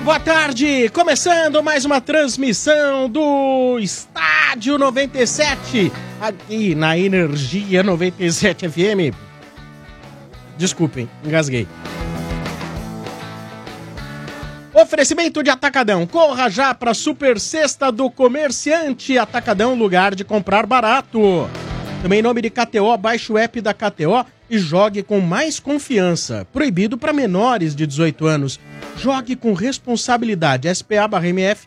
boa tarde! Começando mais uma transmissão do Estádio 97, aqui na Energia 97 FM. Desculpem, engasguei. Oferecimento de Atacadão. Corra já para a Super Sexta do Comerciante. Atacadão, lugar de comprar barato. Também em nome de KTO, baixe o app da KTO e jogue com mais confiança. Proibido para menores de 18 anos. Jogue com responsabilidade. SPA/MF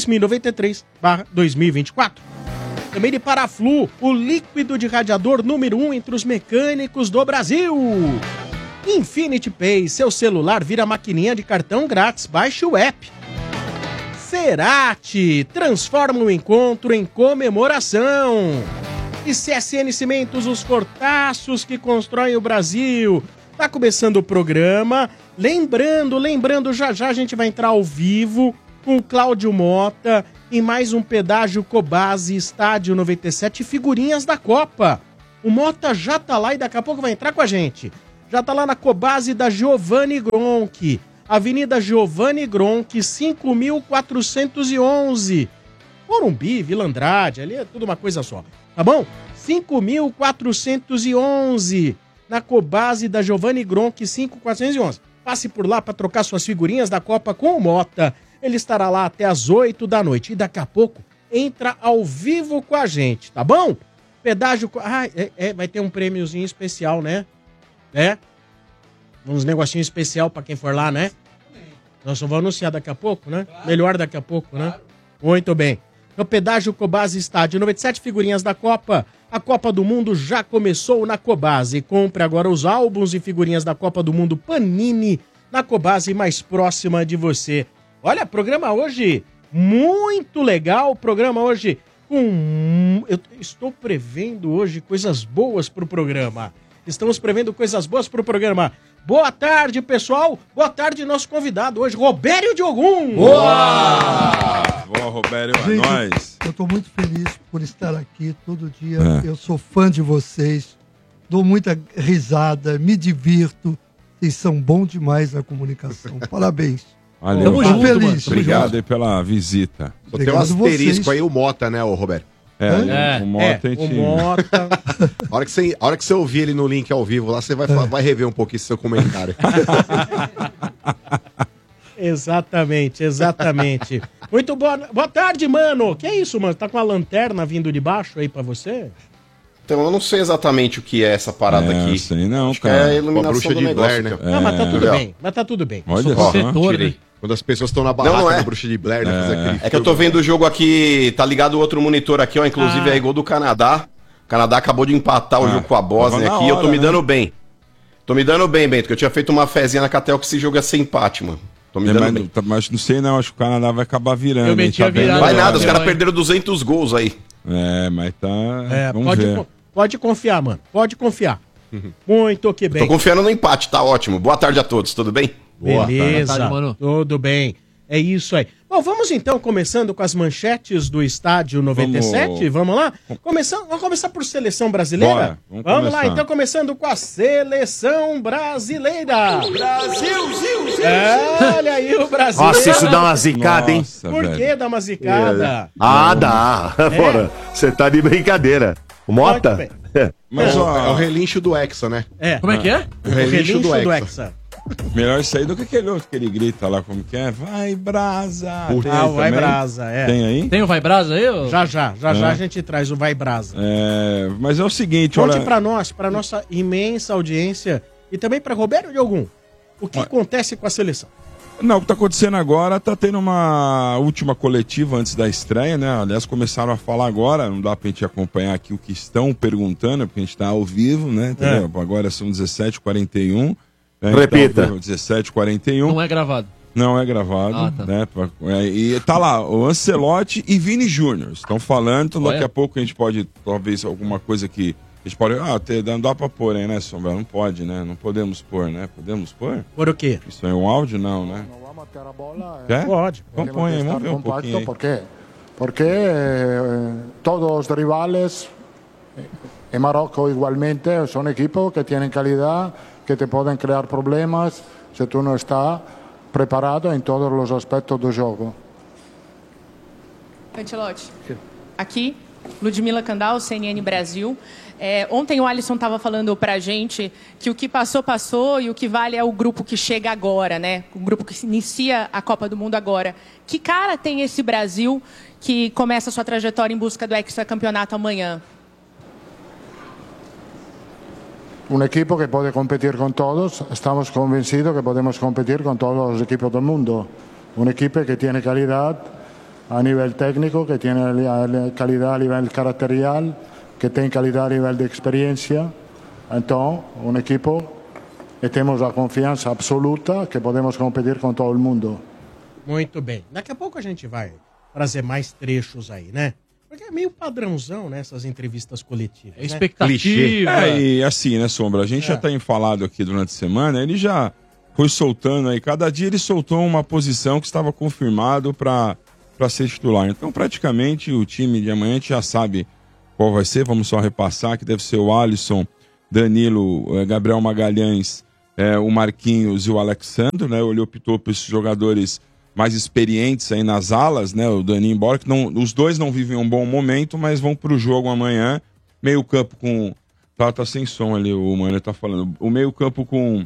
2093/2024. Também de Paraflu, o líquido de radiador número 1 entre os mecânicos do Brasil. Infinity Pay, seu celular vira maquininha de cartão grátis. Baixe o app. Cerati, transforma o encontro em comemoração. E CSN Cimentos, os fortaços que constroem o Brasil. Tá começando o programa. Lembrando, já a gente vai entrar ao vivo com o Cláudio Mota em mais um pedágio Cobasi, Estádio 97, figurinhas da Copa. O Mota já tá lá e daqui a pouco vai entrar com a gente. Já tá lá na Cobasi da Giovanni Gronchi, Avenida Giovanni Gronchi, 5.411. Morumbi, Vila Andrade, ali é tudo uma coisa só, tá bom? 5.411, na Cobasi da Giovanni Gronchi, 5.411. Passe por lá para trocar suas figurinhas da Copa com o Mota. Ele estará lá até as 8 da noite. E daqui a pouco entra ao vivo com a gente, tá bom? Pedágio... vai ter um prêmiozinho especial, né? Uns negocinhos especial pra quem for lá, né? Nós só vamos anunciar daqui a pouco, né? Claro. Melhor daqui a pouco, né? Claro. Muito bem. No pedágio Cobasi Estádio 97, figurinhas da Copa. A Copa do Mundo já começou na Cobasi. Compre agora os álbuns e figurinhas da Copa do Mundo Panini na Cobasi mais próxima de você. Olha, programa hoje muito legal. Programa hoje com... Eu estou prevendo hoje coisas boas pro programa. Estamos prevendo coisas boas pro programa. Boa tarde, pessoal. Boa tarde, nosso convidado hoje, Robério Diogum. Boa, Robério, é nóis. Eu tô muito feliz por estar aqui todo dia. Eu sou fã de vocês. Dou muita risada, me divirto. Vocês são bons demais na comunicação. Parabéns. Valeu. Tamo junto, feliz. Obrigado aí pela visita. Só tem um asterisco aí, o Mota, né, o Roberto? O Mota a gente... O Mota. A hora que você ouvir ele no link ao vivo lá, você vai rever um pouquinho seu comentário. Exatamente. Muito boa tarde, mano. Que é isso, mano? Tá com a lanterna vindo de baixo aí pra você? Então, eu não sei exatamente o que é essa parada aqui. Sei não, acho cara. Que é a iluminação do negócio, Blair, né? Não, mas tá tudo bem. Olha só. Protetor, Quando as pessoas estão na barraca da Bruxa de Blair, né? É que eu tô vendo o jogo aqui, tá ligado o outro monitor aqui, ó, inclusive é gol do Canadá. O Canadá acabou de empatar o jogo com a Bósnia aqui, eu tô me dando bem. Tô me dando bem, Bento, que eu tinha feito uma fezinha na Catel que esse jogo ia ser empate, mano. Tô me dando bem. Mas não sei não, acho que o Canadá vai acabar virando. Eu meti a virada. Vai nada, os caras perderam 200 gols aí. Mas tá... Vamos ver. Pode confiar, mano. Pode confiar. Muito que bem. Tô confiando no empate, tá ótimo. Boa tarde a todos, tudo bem? Beleza, Boa tarde, mano. Tudo bem. É isso aí. Bom, vamos então começando com as manchetes do Estádio 97. Vamos lá? Vamos começar por seleção brasileira? Bora, vamos lá, então, começando com a seleção brasileira. Brasil! Olha aí o Brasil. Nossa, isso dá uma zicada, hein? Por que dá uma zicada? Dá. Bora, você tá de brincadeira. O Mota? Mas, é o relincho do Hexa, né? Como é que é? O relincho do Hexa. Melhor isso aí do que aquele outro que ele grita lá, como que é? Vai, Brasa! O Vai Brasa, Tem aí? Tem o Vai Brasa aí? Ou... Já a gente traz o Vai Brasa. Mas é o seguinte, Conte pra nossa imensa audiência e também pra Roberto Diogum, o que acontece com a seleção? Não, o que tá acontecendo agora, tá tendo uma última coletiva antes da estreia, né? Aliás, começaram a falar agora, não dá pra gente acompanhar aqui o que estão perguntando, porque a gente tá ao vivo, né? Entendeu? Agora são 17h41. Repita. Então, 17h41. Não é gravado. Não é gravado, tá. né? E tá lá, o Ancelotti e Vini Júnior estão falando, então daqui a pouco a gente pode, talvez, alguma coisa que a gente pode... não dá pra pôr aí, né, Sombra? Não pode, né? Não podemos pôr, né? Podemos pôr? Por o quê? Isso é um áudio? Não, né? Quer? Pode. Então põe aí, vamos ver um pouquinho aí. ¿Por qué? Porque todos los rivales en Marruecos igualmente son equipos que tienen calidad, que te pueden crear problemas si tú no estás. preparado em todos os aspectos do jogo. Ancelotti, aqui, Ludmila Kandal, CNN Brasil. Ontem o Alisson estava falando para a gente que o que passou, passou e o que vale é o grupo que chega agora, né? O grupo que inicia a Copa do Mundo agora. Que cara tem esse Brasil que começa a sua trajetória em busca do hexacampeonato amanhã? Un equipo que puede competir con todos, estamos convencidos que podemos competir con todos los equipos del mundo. Un equipo que tiene calidad a nivel técnico, que tiene calidad a nivel caracterial, que tem qualidade a nível de experiência. Então, um equipo que temos a confiança absoluta que podemos competir com todo mundo. Muito bem. Daqui a pouco a gente vai trazer mais trechos aí, né? Porque é meio padrãozão nessas entrevistas coletivas. É expectativa. E assim, né, Sombra? A gente já tem falado aqui durante a semana, ele já foi soltando aí. Cada dia ele soltou uma posição que estava confirmado para ser titular. Então, praticamente, o time de amanhã a gente já sabe qual vai ser, vamos só repassar, que deve ser o Alisson, Danilo, Gabriel Magalhães, o Marquinhos e o Alexandre, né? Ele optou por esses jogadores mais experientes aí nas alas, né? O Dani, embora que os dois não vivem um bom momento, mas vão pro jogo amanhã. Meio campo com... Tá sem som ali, o Mano tá falando. O meio campo com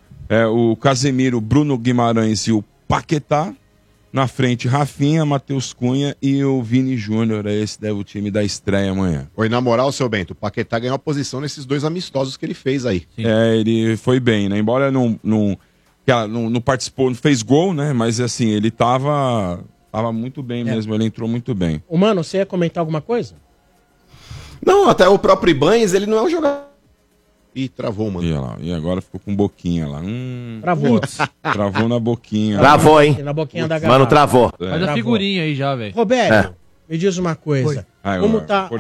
o Casemiro, Bruno Guimarães e o Paquetá. Na frente, Rafinha, Matheus Cunha e o Vini Júnior. Esse deve o time da estreia amanhã. Oi, na moral, seu Bento, o Paquetá ganhou a posição nesses 2 amistosos que ele fez aí. Sim. Ele foi bem, né? Embora não participou, não fez gol, né? Mas assim, ele tava muito bem mesmo, ele entrou muito bem. Mano, você ia comentar alguma coisa? Não, até o próprio Ibanez, ele não é um jogador. Ih, travou, mano. E agora ficou com boquinha lá. Travou. Travou na boquinha. Travou, hein? Na boquinha da garrafa. Mano, travou. Faz a figurinha aí já, velho. Roberto, me diz uma coisa. Como tá?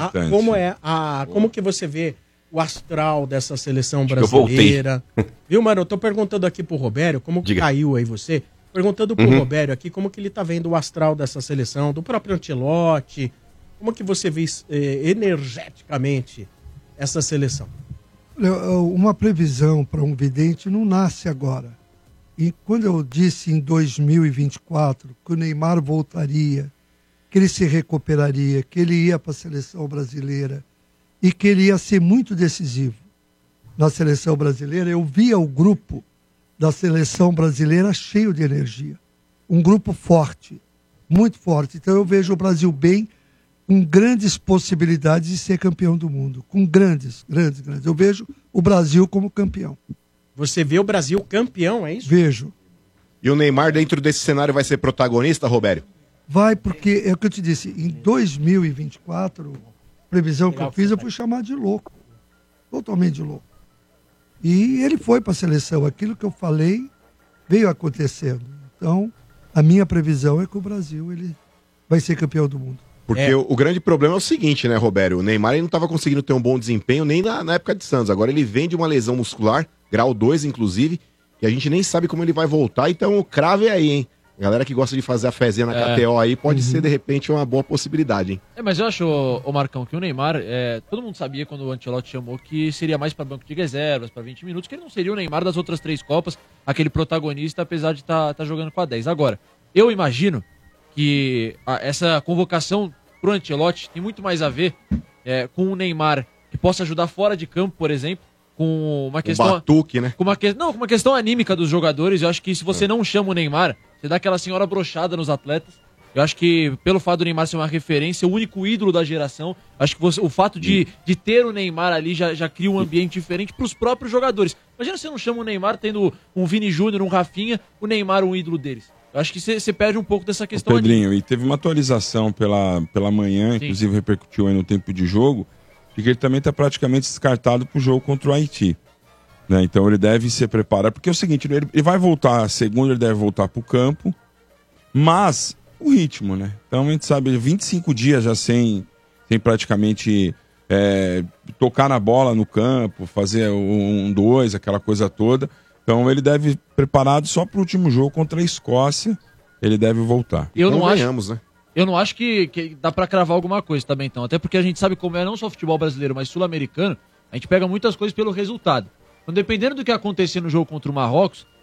Como que você vê o astral dessa seleção brasileira? Viu, mano? Eu tô perguntando aqui pro Robério, como que caiu aí você? Perguntando pro Robério aqui, como que ele tá vendo o astral dessa seleção, do próprio Ancelotti. Como que você vê energeticamente essa seleção? Uma previsão para um vidente não nasce agora. E quando eu disse em 2024 que o Neymar voltaria, que ele se recuperaria, que ele ia para a seleção brasileira e que ele ia ser muito decisivo na seleção brasileira, eu via o grupo da seleção brasileira cheio de energia. Um grupo forte, muito forte. Então eu vejo o Brasil bem, com grandes possibilidades de ser campeão do mundo. Com grandes. Eu vejo o Brasil como campeão. Você vê o Brasil campeão, é isso? Vejo. E o Neymar dentro desse cenário vai ser protagonista, Robério? Vai, porque é o que eu te disse, em 2024, a previsão que eu fiz, eu fui chamado de louco. Totalmente louco. E ele foi para a seleção. Aquilo que eu falei veio acontecendo. Então, a minha previsão é que o Brasil ele vai ser campeão do mundo. Porque o grande problema é o seguinte, né, Robério? O Neymar ele não estava conseguindo ter um bom desempenho nem na época de Santos. Agora ele vem de uma lesão muscular, grau 2, inclusive, e a gente nem sabe como ele vai voltar. Então o cravo é aí, hein? A galera que gosta de fazer a fezinha na KTO aí pode ser, de repente, uma boa possibilidade, hein? Mas eu acho, ô Marcão, que o Neymar, todo mundo sabia quando o Ancelotti chamou que seria mais para banco de reservas, para 20 minutos, que ele não seria o Neymar das outras 3 Copas, aquele protagonista, apesar de tá jogando com a 10. Agora, eu imagino que essa convocação pro Ancelotti tem muito mais a ver com o Neymar, que possa ajudar fora de campo, por exemplo, com uma questão... batuque, né? Com uma questão anímica dos jogadores. Eu acho que se você não chama o Neymar, você dá aquela senhora broxada nos atletas. Eu acho que, pelo fato do Neymar ser uma referência, o único ídolo da geração, acho que o fato de ter o Neymar ali já cria um ambiente diferente pros próprios jogadores. Imagina se você não chama o Neymar tendo um Vini Júnior, um Rafinha, o Neymar um ídolo deles. Eu acho que você perde um pouco dessa questão. Pedrinho, e teve uma atualização pela manhã, inclusive repercutiu aí no tempo de jogo, de que ele também está praticamente descartado para o jogo contra o Haiti. Né? Então ele deve se preparar, porque é o seguinte, ele vai voltar, segundo ele deve voltar para o campo, mas o ritmo, né? Então a gente sabe, 25 dias já sem praticamente tocar na bola no campo, fazer 1-2, aquela coisa toda. Então ele deve ir preparado só para o último jogo contra a Escócia. Ele deve voltar. Eu não acho que dá para cravar alguma coisa também, então. Até porque a gente sabe como é não só o futebol brasileiro, mas sul-americano. A gente pega muitas coisas pelo resultado. Então, dependendo do que acontecer no jogo contra o Marrocos,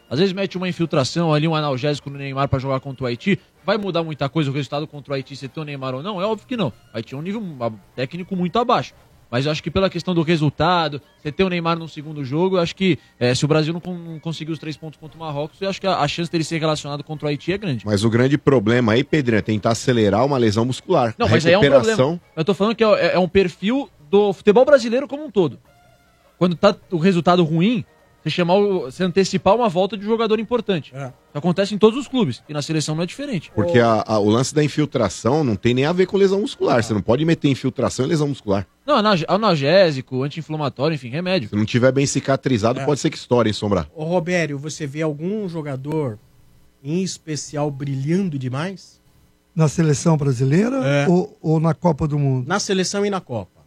Às vezes mete uma infiltração ali, um analgésico no Neymar pra jogar contra o Haiti. Vai mudar muita coisa o resultado contra o Haiti, se ter o Neymar ou não? É óbvio que não. O Haiti é um nível técnico muito abaixo. Mas eu acho que pela questão do resultado, você ter o Neymar no segundo jogo, eu acho que se o Brasil não conseguir os 3 pontos contra o Marrocos, eu acho que a chance dele ser relacionado contra o Haiti é grande. Mas o grande problema aí, Pedrinho, é tentar acelerar uma lesão muscular. Não, mas aí é um problema. Eu tô falando que é um perfil do futebol brasileiro como um todo. Quando tá o resultado ruim, você antecipar uma volta de um jogador importante. Isso acontece em todos os clubes. E na seleção não é diferente. Porque o lance da infiltração não tem nem a ver com lesão muscular. Você não pode meter infiltração em lesão muscular. Não, analgésico, anti-inflamatório, enfim, remédio. Se não tiver bem cicatrizado, pode ser que estoure, hein, Sombra? Ô, Robério, você vê algum jogador em especial brilhando demais? Na seleção brasileira ou na Copa do Mundo? Na seleção e na Copa.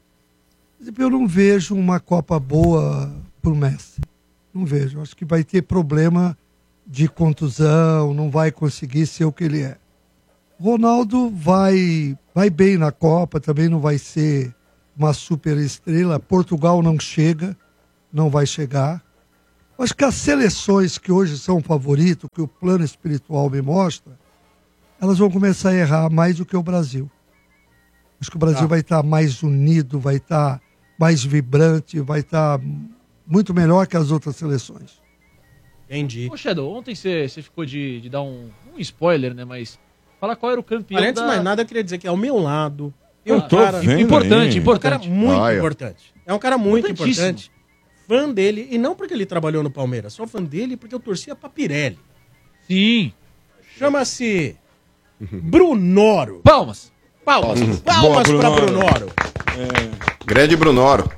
Eu não vejo uma Copa boa pro Messi. Não vejo. Acho que vai ter problema de contusão, não vai conseguir ser o que ele é. Ronaldo vai bem na Copa, também não vai ser uma super estrela. Portugal não chega, não vai chegar. Acho que as seleções que hoje são favoritos, que o plano espiritual me mostra, elas vão começar a errar mais do que o Brasil. Acho que o Brasil vai estar mais unido, vai estar mais vibrante, vai estar muito melhor que as outras seleções. Entendi. Ô, Shadow, ontem você ficou de dar um spoiler, né? Mas fala qual era o campeão. Antes de mais nada, eu queria dizer que ao meu lado tem Eu um cara vendo importante. aí. É um cara muito importante. É um cara muito importante. Fã dele, e não porque ele trabalhou no Palmeiras, sou fã dele porque eu torcia pra Pirelli. Sim. Chama-se Brunoro. Palmas. Palmas Boa, pra Brunoro. Grande Brunoro.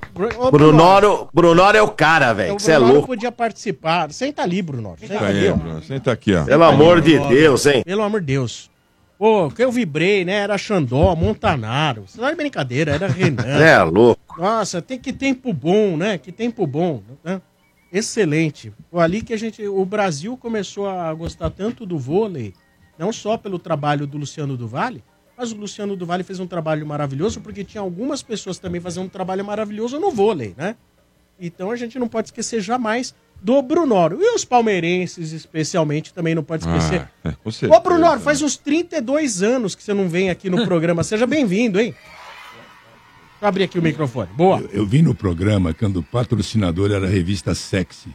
Brunoro é o cara, velho. Você é Brunoro louco. podia participar. Senta ali, Brunoro. Senta Tá aí, ali, ó. Bruno. Senta aqui, ó. Pelo amor de Deus, hein? Pelo amor de Deus. Pô, que eu vibrei, né? Era Xandó, Montanaro. Isso não é brincadeira, era Renan. É louco. Nossa, que tempo bom, né? Que tempo bom, né? Excelente. Foi ali que o Brasil começou a gostar tanto do vôlei, não só pelo trabalho do Luciano do Vale, mas o Luciano do Vale fez um trabalho maravilhoso porque tinha algumas pessoas também fazendo um trabalho maravilhoso no vôlei, né? Então a gente não pode esquecer jamais do Brunoro. E os palmeirenses, especialmente, também não pode esquecer. Com certeza. Ô, Brunoro, faz uns 32 anos que você não vem aqui no programa. Seja bem-vindo, hein? Deixa eu abrir aqui o microfone. Boa. Eu vim no programa quando o patrocinador era a revista Sexy.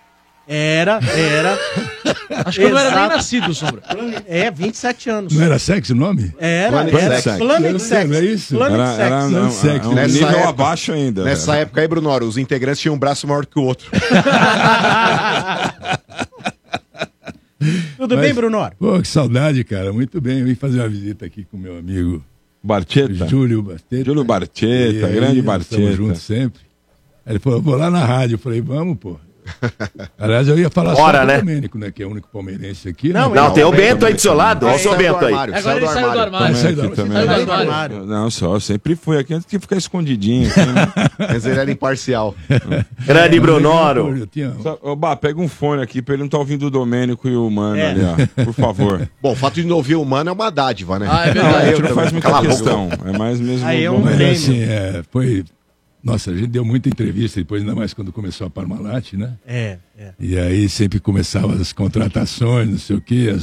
Era. Acho que eu não era nem nascido, Sombra. 27 anos. Não era Sexy o nome? Era Planet Sex. Não é isso? Era um nível época, abaixo ainda. Nessa época aí, Brunoro, os integrantes tinham um braço maior que o outro. Tudo bem, Brunoro? Pô, que saudade, cara. Muito bem. Eu vim fazer uma visita aqui com meu amigo Barcheta. Júlio Barcheta. Júlio Barcheta, grande Barcheta. Estamos juntos sempre. Aí ele falou, vou lá na rádio. Eu falei, vamos, pô. Aliás, eu ia falar só do Domênico, né? Que é o único palmeirense aqui. Não, tem o Bento aí do seu lado. Olha o seu Bento aí. Agora ele saiu do armário. Saiu do armário. Não, eu sempre fui aqui antes de ficar escondidinho. Assim, né? Mas ele era imparcial. Grande Brunoro. Ô, Bá, pega um fone aqui pra ele não estar ouvindo o Domênico e o Mano ali, ó. Por favor. Bom, o fato de não ouvir o Mano é uma dádiva, né? Ah, é Não, verdade. a gente não faz muita questão. É mais mesmo. Aí é o um Mas prêmio. assim, foi... Nossa, a gente deu muita entrevista depois, ainda mais quando começou a Parmalat, né? É. E aí sempre começavam as contratações, não sei o quê.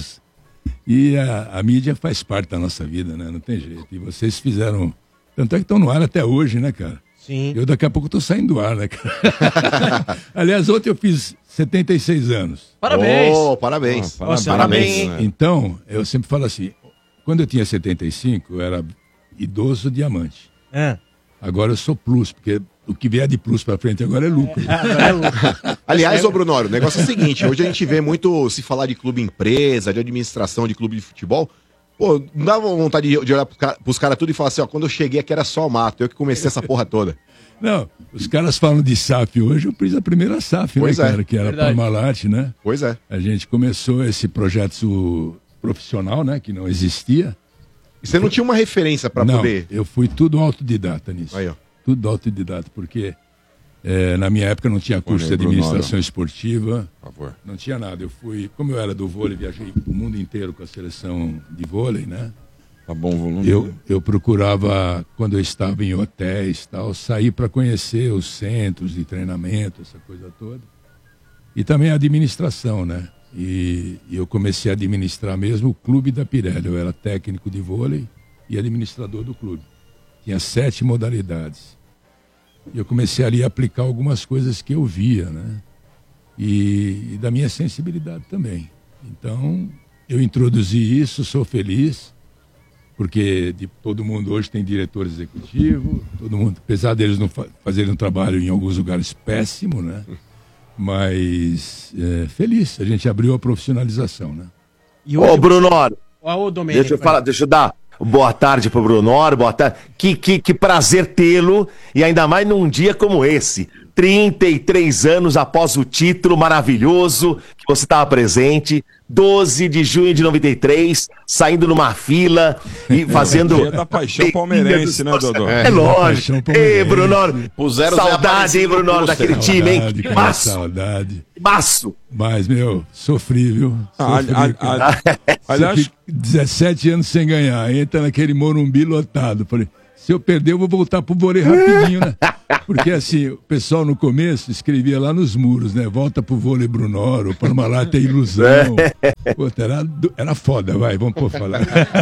E a mídia faz parte da nossa vida, né? Não tem jeito. E vocês fizeram... Tanto é que estão no ar até hoje, né, cara? Sim. Eu daqui a pouco tô saindo do ar, né, cara? Aliás, ontem eu fiz 76 anos. Parabéns. Parabéns. Parabéns. Então, eu sempre falo assim, quando eu tinha 75, eu era idoso diamante. Agora eu sou plus, porque o que vier de plus pra frente agora é lucro. Aliás, ô Brunoro, o negócio é o seguinte, hoje a gente vê muito se falar de clube empresa, de administração de clube de futebol. Pô, não dá vontade de olhar pros caras tudo e falar assim, ó, quando eu cheguei aqui era só mato, eu que comecei essa porra toda. Não, os caras falam de SAF hoje, eu fiz a primeira SAF, Pois né, é. cara? Que era Parmalat, né? Pois é. A gente começou esse projeto profissional, né? Que não existia. E você não tinha uma referência pra Não, poder... eu fui tudo autodidata nisso. Aí, ó. Tudo autodidata, porque na minha época não tinha curso de administração esportiva. Por favor. Não tinha nada. Eu fui, como eu era do vôlei, viajei o mundo inteiro com a seleção de vôlei, né? Tá bom o volume. Eu procurava, quando eu estava em hotéis tal, sair para conhecer os centros de treinamento, essa coisa toda. E também a administração, né? E eu comecei a administrar mesmo o clube da Pirelli. Eu era técnico de vôlei e administrador do clube. Tinha 7 modalidades. E eu comecei ali a aplicar algumas coisas que eu via, né? E da minha sensibilidade também. Então, eu introduzi isso, sou feliz, porque todo mundo hoje tem diretor executivo, todo mundo, apesar deles não fazerem um trabalho em alguns lugares péssimo, né? Mas feliz, a gente abriu a profissionalização, né? Ô, Brunoro, Ô, Domênico, deixa eu dar boa tarde pro Brunoro, boa tarde. Que prazer tê-lo, e ainda mais num dia como esse. 33 anos após o título maravilhoso que você estava presente, 12 de junho de 93, saindo numa fila e fazendo... Dia da paixão palmeirense, né, Dodô? É lógico. Ei, Brunoro, saudade, hein, Brunoro, daquele time, hein? Que maço. Saudade. Maço. Mas, meu, sofri, viu? Aliás, 17 anos sem ganhar, entra naquele Morumbi lotado. Falei, se eu perder, eu vou voltar pro vôlei rapidinho, né? Porque assim, o pessoal no começo escrevia lá nos muros, né? Volta pro vôlei Brunoro, o Parmalat é ilusão. Puta, era foda, vai, vamos por falar.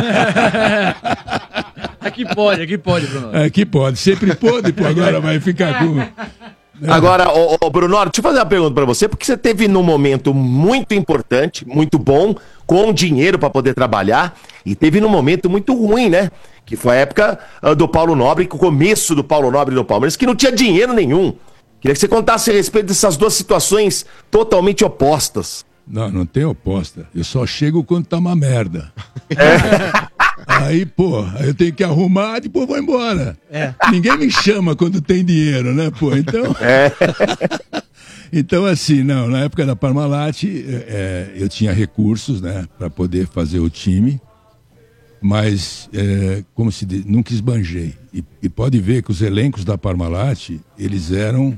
Aqui pode, Brunoro. Aqui pode, sempre pode, pô, agora vai ficar com... Agora, ô Brunoro, deixa eu fazer uma pergunta pra você, porque você teve num momento muito importante, muito bom, com dinheiro pra poder trabalhar, e teve num momento muito ruim, né? Que foi a época do Paulo Nobre, o começo do Paulo Nobre no Palmeiras, que não tinha dinheiro nenhum. Queria que você contasse a respeito dessas duas situações totalmente opostas. Não tem oposta. Eu só chego quando tá uma merda. Aí, pô, aí eu tenho que arrumar e depois vou embora. Ninguém me chama quando tem dinheiro, né, pô? Então... Então, assim, na época da Parmalat, eu tinha recursos, né, para poder fazer o time, mas, como se diz, nunca esbanjei. E pode ver que os elencos da Parmalat, eles eram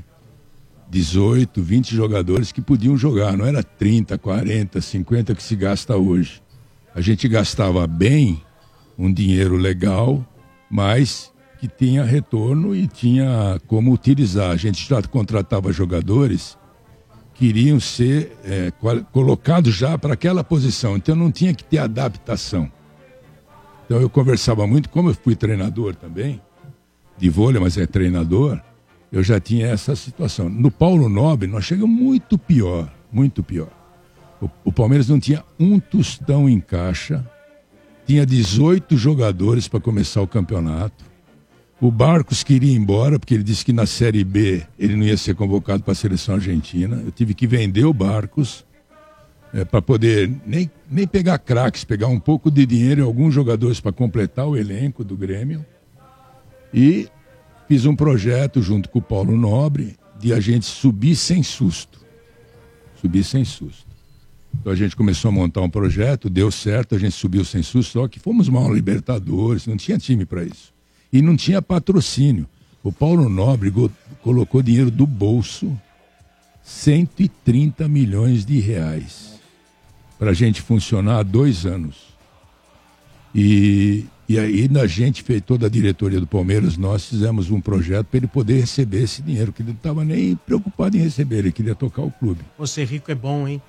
18, 20 jogadores que podiam jogar, não era 30, 40, 50 que se gasta hoje. A gente gastava bem, um dinheiro legal, mas que tinha retorno e tinha como utilizar. A gente já contratava jogadores que iriam ser colocados já para aquela posição, então não tinha que ter adaptação. Então eu conversava muito, como eu fui treinador também, de vôlei, mas é treinador, eu já tinha essa situação. No Paulo Nobre, nós chegamos muito pior, muito pior. O Palmeiras não tinha um tostão em caixa, tinha 18 jogadores para começar o campeonato. O Barcos queria ir embora, porque ele disse que na Série B ele não ia ser convocado para a seleção argentina. Eu tive que vender o Barcos para poder nem pegar craques, pegar um pouco de dinheiro e alguns jogadores para completar o elenco do Grêmio. E fiz um projeto junto com o Paulo Nobre de a gente subir sem susto. Subir sem susto. Então a gente começou a montar um projeto, deu certo, a gente subiu sem susto, só que fomos mal Libertadores, não tinha time para isso. E não tinha patrocínio. O Paulo Nobre colocou dinheiro do bolso, 130 milhões de reais, para a gente funcionar há 2 anos. E aí a gente fez, toda a diretoria do Palmeiras, nós fizemos um projeto para ele poder receber esse dinheiro, que ele não estava nem preocupado em receber, ele queria tocar o clube. Você rico é bom, hein?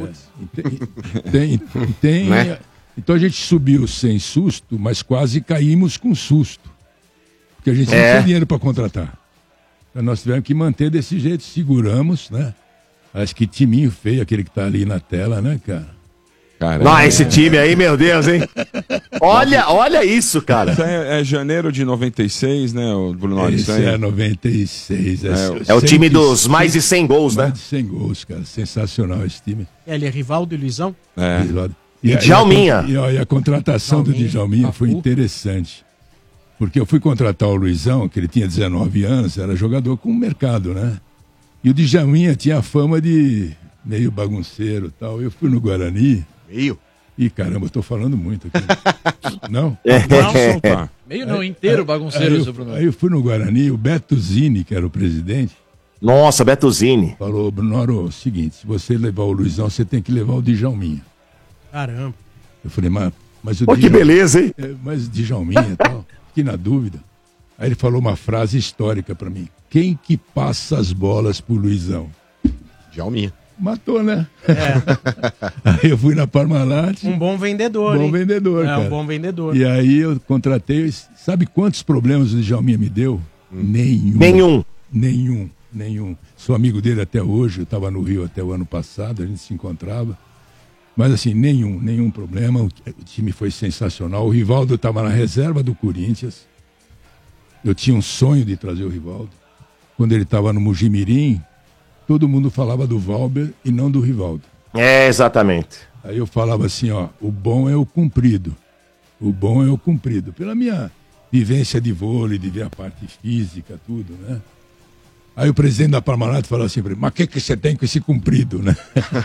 Né? Então a gente subiu sem susto, mas quase caímos com susto. Porque a gente não tinha dinheiro para contratar. Então nós tivemos que manter desse jeito, seguramos, né? Acho que timinho feio, aquele que tá ali na tela, né, cara? Esse time aí, meu Deus, hein? Olha isso, cara. Isso é janeiro de 96, né, o Bruno? Isso é 96. É o time dos mais de 100 gols, né? Mais de 100 gols, cara. Sensacional esse time. Ele é rival do Luizão? E Djalminha. E a contratação do Djalminha foi interessante. Porque eu fui contratar o Luizão, que ele tinha 19 anos, era jogador com mercado, né? E o Djalminha tinha a fama de meio bagunceiro e tal. Eu fui no Guarani. Meio? Ih, caramba, eu tô falando muito aqui. Não? Não, meio não, inteiro bagunceiro, seu Bruno. Aí eu fui no Guarani, o Beto Zini, que era o presidente. Nossa, Beto Zini. Falou, Bruno, seguinte, se você levar o Luizão, você tem que levar o Djalminha. Caramba. Eu falei, mas o Djalminha... que beleza, hein? Mas o Djalminha e tal, fiquei na dúvida. Aí ele falou uma frase histórica pra mim. Quem que passa as bolas pro Luizão? Djalminha. matou, né? Aí eu fui na Parmalat. Um bom vendedor, Bom vendedor, cara. Um bom vendedor. E aí eu contratei. Sabe quantos problemas o Djalminha me deu? Nenhum. Sou amigo dele até hoje. Eu estava no Rio até o ano passado, a gente se encontrava. Mas assim, nenhum problema. O time foi sensacional. O Rivaldo estava na reserva do Corinthians. Eu tinha um sonho de trazer o Rivaldo. Quando ele estava no Mugimirim, todo mundo falava do Valber e não do Rivaldo. É, exatamente. Aí eu falava assim, ó, o bom é o cumprido. O bom é o cumprido. Pela minha vivência de vôlei, de ver a parte física, tudo, né? Aí o presidente da Parmalat falou assim pra ele, mas o que você tem com esse cumprido, né?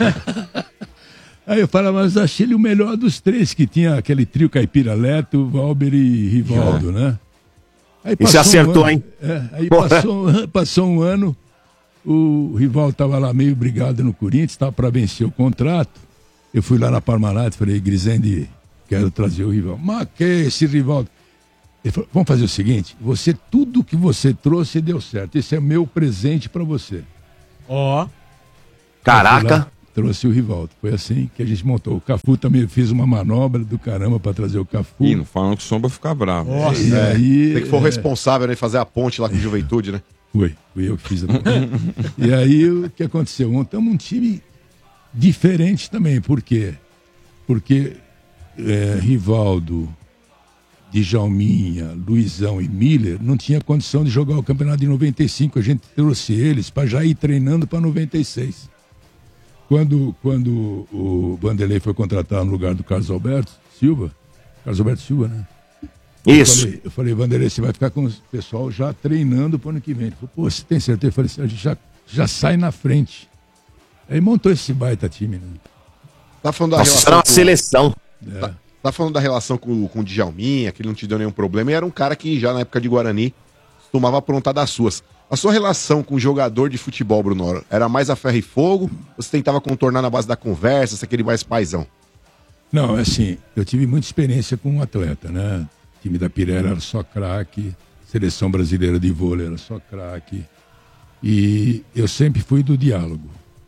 Aí eu falava, mas achei ele o melhor dos três, que tinha aquele trio Caipira Leto, Valber e Rivaldo, né? Aí e você acertou, hein? Aí passou um ano, o Rivaldo estava lá meio brigado no Corinthians, estava para vencer o contrato. Eu fui lá na Parmalat e falei, Grisende, quero trazer o Rivaldo. Mas que é esse Rivaldo? Ele falou, vamos fazer o seguinte, tudo que você trouxe deu certo. Esse é meu presente para você. Ó. Caraca. Trouxe o Rivaldo. Foi assim que a gente montou. O Cafu também fez uma manobra do caramba para trazer o Cafu. Ih, não falam que o Sombra fica bravo. Nossa, aí, Tem que for o responsável, né? Fazer a ponte lá com a Juventude, né? Fui eu que fiz a ponte. E aí, o que aconteceu? Montamos um time diferente também. Por quê? Porque Rivaldo, Djalminha, Luizão e Miller não tinha condição de jogar o campeonato de 95. A gente trouxe eles para já ir treinando para 96. Quando o Vanderlei foi contratado no lugar do Carlos Alberto Silva, né? Isso. Eu falei, Vanderlei, você vai ficar com o pessoal já treinando para o ano que vem. Ele falou, pô, você tem certeza? Eu falei assim, a gente já sai na frente. Aí montou esse baita time, né? Tá falando da Nossa, era uma seleção. Tá falando da relação com o Djalminha, que ele não te deu nenhum problema, e era um cara que já na época de Guarani costumava aprontar das suas. A sua relação com o jogador de futebol, Bruno, era mais a ferro e fogo? Ou você tentava contornar na base da conversa, ser aquele mais paizão? Não, assim, eu tive muita experiência com um atleta, né? O time da Pirelli era só craque, seleção brasileira de vôlei era só craque. E eu sempre fui do diálogo.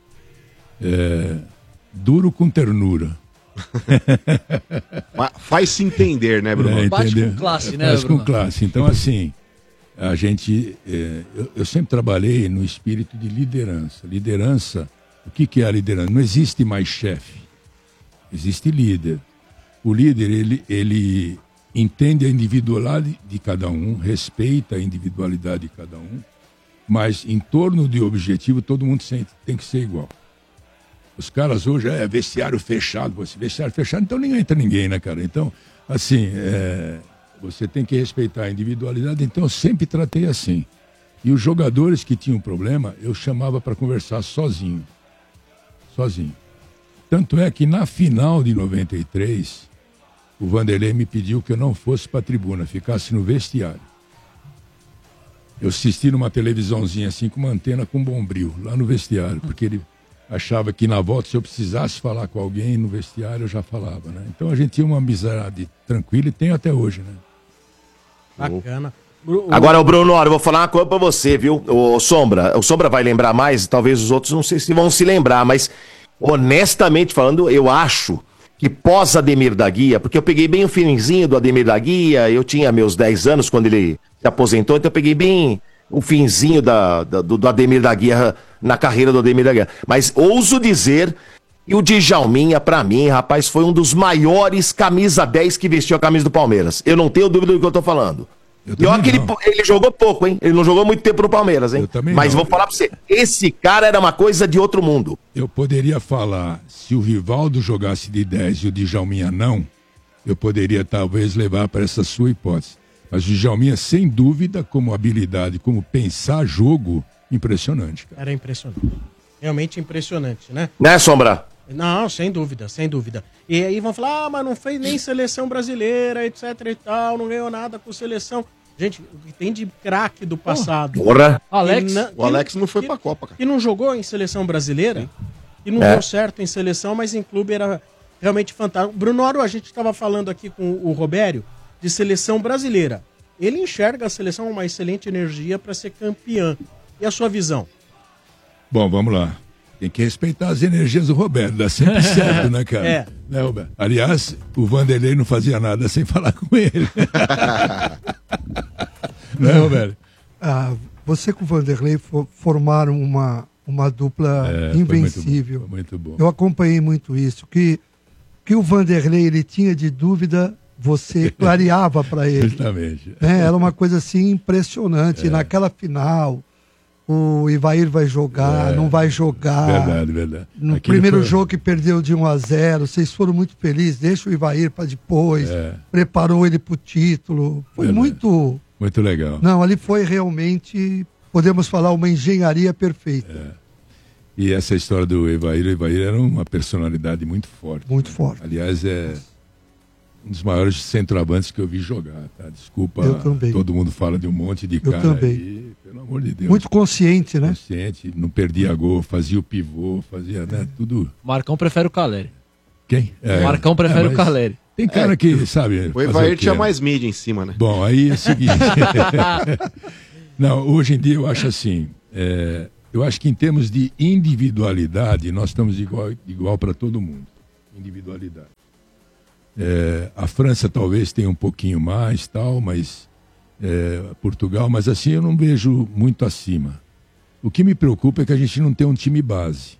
Duro com ternura. Faz-se entender, né, Bruno? Bate com classe, né, Bate Bruno? com classe. Então, assim, a gente... eu sempre trabalhei no espírito de liderança. Liderança, o que é a liderança? Não existe mais chefe. Existe líder. O líder, ele entende a individualidade de cada um, respeita a individualidade de cada um, mas em torno de objetivo todo mundo tem que ser igual. Os caras hoje vestiário fechado, vestiário fechado, então ninguém entra ninguém, né, cara? Então, assim, você tem que respeitar a individualidade, então eu sempre tratei assim. E os jogadores que tinham problema, eu chamava para conversar sozinho. Tanto é que na final de 93, o Vanderlei me pediu que eu não fosse para a tribuna, ficasse no vestiário. Eu assisti numa televisãozinha assim, com uma antena com bombril, lá no vestiário, porque ele achava que na volta, se eu precisasse falar com alguém no vestiário, eu já falava, né? Então a gente tinha uma amizade tranquila e tem até hoje, né? Bacana. Agora, o Bruno, eu vou falar uma coisa pra você, viu? O Sombra vai lembrar mais, talvez os outros não sei se vão se lembrar, mas honestamente falando, eu acho que pós Ademir da Guia, porque eu peguei bem o finzinho do Ademir da Guia, eu tinha meus 10 anos quando ele se aposentou, então eu peguei bem o finzinho do Ademir da Guia, na carreira do Ademir da Guia. Mas ouso dizer que o Djalminha, pra mim, rapaz, foi um dos maiores camisa 10 que vestiu a camisa do Palmeiras. Eu não tenho dúvida do que eu tô falando. E olha que ele jogou pouco, hein? Ele não jogou muito tempo no Palmeiras, hein? Mas vou falar pra você, esse cara era uma coisa de outro mundo. Eu poderia falar, se o Rivaldo jogasse de 10 e o Djalminha não, eu poderia talvez levar para essa sua hipótese. Mas o Djalminha, sem dúvida, como habilidade, como pensar jogo, impressionante, cara. Era impressionante. Realmente impressionante, né? Né, Sombra? Não, sem dúvida, sem dúvida. E aí vão falar, mas não fez nem seleção brasileira, etc e tal, não ganhou nada com seleção. Gente, o que tem de craque do passado. Porra. O Alex não foi pra Copa, cara. E não jogou em seleção brasileira, e não deu certo em seleção, mas em clube era realmente fantástico. Bruno, a gente estava falando aqui com o Robério de seleção brasileira. Ele enxerga a seleção uma excelente energia para ser campeã. E a sua visão? Bom, vamos lá. Tem que respeitar as energias do Roberto, dá sempre certo, né, cara? Né, Roberto? Aliás, o Vanderlei não fazia nada sem falar com ele. Né, Roberto? Você com o Vanderlei formaram uma dupla invencível. Foi muito bom. Eu acompanhei muito isso. Que o Vanderlei ele tinha de dúvida, você clareava para ele. Justamente. Era uma coisa assim impressionante. Naquela final, o Ivair vai jogar, não vai jogar. Verdade. No primeiro jogo que perdeu de 1-0, vocês foram muito felizes. Deixa o Ivair para depois. Preparou ele para o título. Foi muito legal. Não, ali foi realmente, podemos falar, uma engenharia perfeita. E essa história do Ivair, o Ivair era uma personalidade muito forte. Muito forte. Aliás, é um dos maiores centroavantes que eu vi jogar, tá? Desculpa, eu também. Todo mundo fala de um monte de cara aí, pelo amor de Deus. Muito consciente, né? Consciente, não perdia gol, fazia o pivô, fazia tudo. Marcão prefere o Caleri. Quem? Marcão prefere o Caleri. Tem cara que, sabe... O Ivair tinha mais mídia em cima, né? Bom, aí é o seguinte... Não, hoje em dia eu acho assim... Eu acho que em termos de individualidade, nós estamos igual para todo mundo. Individualidade. A França talvez tenha um pouquinho mais, tal, mas Portugal, mas assim eu não vejo muito acima. O que me preocupa é que a gente não tem um time base.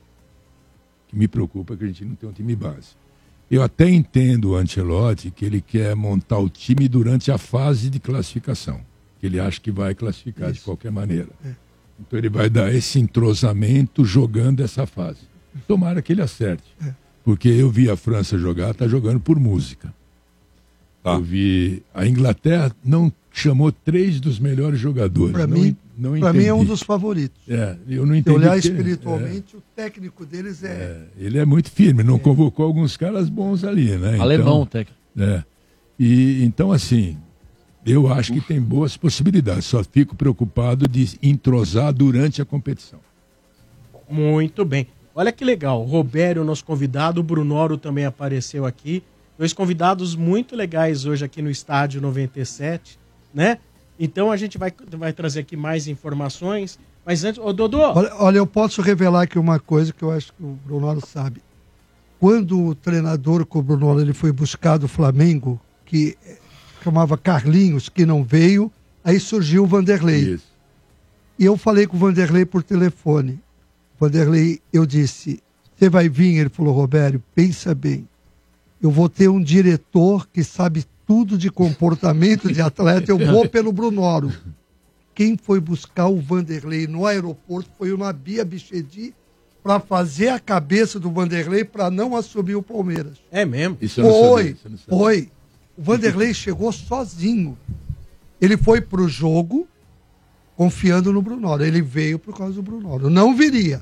Eu até entendo o Ancelotti que ele quer montar o time durante a fase de classificação, que ele acha que vai classificar de qualquer maneira. Então ele vai dar esse entrosamento jogando essa fase. Tomara que ele acerte. Porque eu vi a França jogar, está jogando por música. Eu vi... A Inglaterra não chamou 3 dos melhores jogadores. Para mim é um dos favoritos. Eu não entendi. Se olhar espiritualmente, o técnico deles ele é muito firme, não convocou alguns caras bons ali, né? Alemão, técnico. E então, assim, eu acho que tem boas possibilidades. Só fico preocupado de entrosar durante a competição. Muito bem. Olha que legal. O Robério, nosso convidado, o Brunoro também apareceu aqui. 2 convidados muito legais hoje aqui no Estádio 97, né? Então a gente vai trazer aqui mais informações. Mas antes, Dodô... Olha, eu posso revelar aqui uma coisa que eu acho que o Brunoro sabe. Quando o treinador com o Brunoro ele foi buscar do Flamengo, que chamava Carlinhos, que não veio, aí surgiu o Vanderlei. Isso. E eu falei com o Vanderlei por telefone. Vanderlei, eu disse, você vai vir? Ele falou, Robério, pensa bem. Eu vou ter um diretor que sabe tudo de comportamento de atleta, eu vou pelo Brunoro. Quem foi buscar o Vanderlei no aeroporto foi o Nabi Abichedi para fazer a cabeça do Vanderlei para não assumir o Palmeiras. É mesmo? Isso eu não sabia, Foi. O Vanderlei chegou sozinho. Ele foi pro jogo confiando no Brunoro. Ele veio por causa do Brunoro. Não viria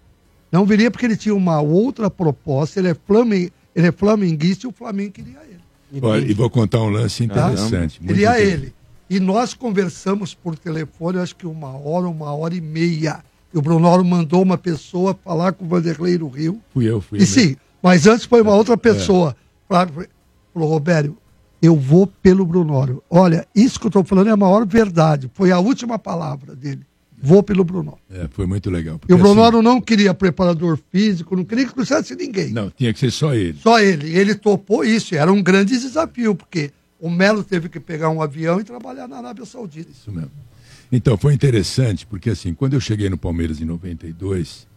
porque ele tinha uma outra proposta. Ele é flamenguista e o Flamengo queria ele. Olha, e vou contar um lance interessante. Queria ele. E nós conversamos por telefone, acho que 1 hora e meia. E o Brunoro mandou uma pessoa falar com o Vanderlei no Rio. Fui eu. Sim, mas antes foi uma outra pessoa. Falou, Robério, eu vou pelo Brunoro. Olha, isso que eu estou falando é a maior verdade. Foi a última palavra dele. Vou pelo Brunoro. Foi muito legal. E o Brunoro não queria preparador físico, não queria que precisasse ninguém. Não, tinha que ser só ele. Só ele. Ele topou isso. Era um grande desafio, porque o Melo teve que pegar um avião e trabalhar na Arábia Saudita. Isso mesmo. Então, foi interessante, porque assim, quando eu cheguei no Palmeiras em 92,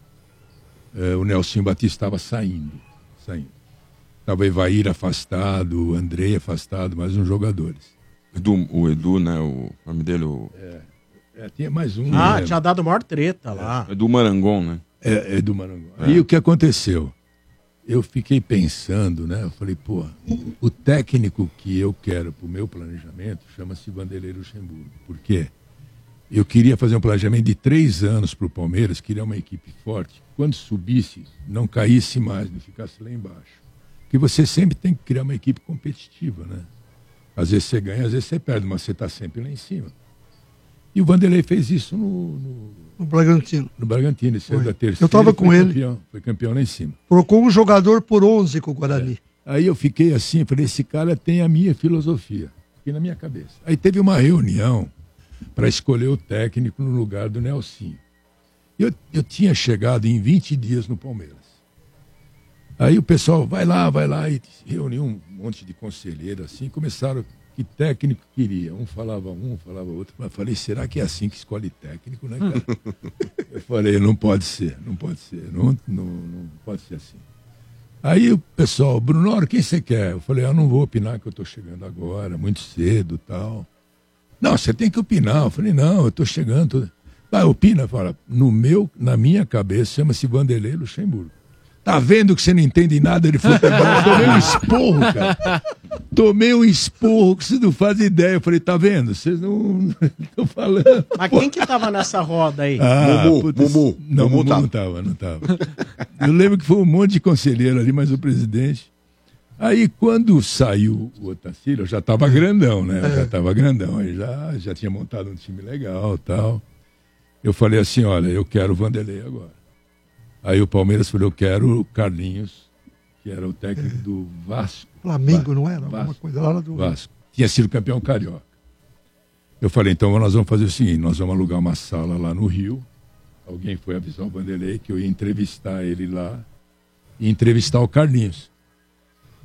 o Nelson Batista estava saindo. Estava Ivair afastado, o Andrei afastado, mais uns jogadores. O Edu, né? O nome dele, tinha mais um. Tinha dado maior treta lá. Edu Marangon, né? Edu Marangon. Aí o que aconteceu? Eu fiquei pensando, né? Eu falei, o técnico que eu quero pro meu planejamento chama-se Vanderlei Luxemburgo. Por quê? Eu queria fazer um planejamento de 3 anos pro Palmeiras, queria uma equipe forte. Quando subisse, não caísse mais, não ficasse lá embaixo. Porque você sempre tem que criar uma equipe competitiva, né? Às vezes você ganha, às vezes você perde, mas você está sempre lá em cima. E o Vanderlei fez isso no Bragantino. No Bragantino, ele saiu da terceira. Eu estava com ele. Foi campeão lá em cima. Trocou um jogador por 11 com o Guarani. Aí eu fiquei assim, falei, esse cara tem a minha filosofia, aqui na minha cabeça. Aí teve uma reunião para escolher o técnico no lugar do Nelsinho. Eu tinha chegado em 20 dias no Palmeiras. Aí o pessoal, vai lá, e reuniu um monte de conselheiros assim, começaram, que técnico queria. Um falava outro. Mas eu falei, será que é assim que escolhe técnico, né, cara? Eu falei, não pode ser, não pode ser assim. Aí o pessoal, Brunoro, quem você quer? Eu falei, eu não vou opinar que eu tô chegando agora, muito cedo e tal. Não, você tem que opinar. Eu falei, não, eu tô chegando. Opina, fala, na minha cabeça chama-se Vanderlei Luxemburgo. Tá vendo que você não entende nada de futebol? Tomei um esporro, cara. Tomei um esporro que você não faz ideia. Eu falei, tá vendo? Vocês não estão falando. Mas quem que tava nessa roda aí? Mumu. Não, Mumu não tava. Eu lembro que foi um monte de conselheiro ali, mas o presidente... Aí, quando saiu o Otacílio, eu já tava grandão, né? Aí já tinha montado um time legal e tal. Eu falei assim, olha, eu quero o Vanderlei agora. Aí o Palmeiras falou, eu quero o Carlinhos, que era o técnico do Vasco. Flamengo, não era? Vasco, Alguma coisa lá do Vasco. Tinha sido campeão carioca. Eu falei, então nós vamos fazer o seguinte, nós vamos alugar uma sala lá no Rio. Alguém foi avisar o Vanderlei que eu ia entrevistar ele lá e entrevistar o Carlinhos.